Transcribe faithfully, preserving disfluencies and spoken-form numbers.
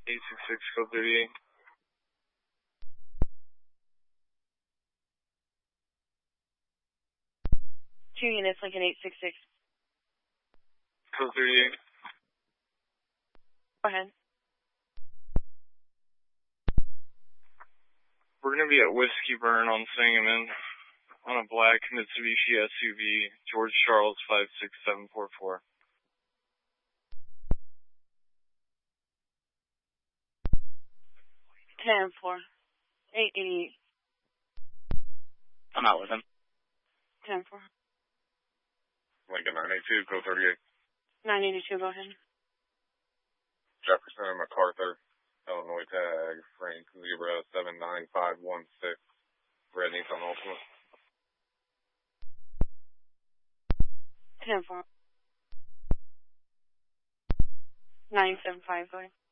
eight six six, code thirty-eight. Two units, Lincoln eight six six. Code thirty-eight. Go ahead. We're going to be at Whiskey Burn on Sangamon on a black Mitsubishi S U V, George Charles five six seven four four. ten four. eight eighty-eight. I'm out with him. ten four. Lincoln nine eighty-two, code thirty-eight. nine eighty-two, go ahead. Jefferson, MacArthur, Illinois tag, Frank Zebra seven nine five one six, Red Nissan Ultimate. ten four. nine seven five, go ahead.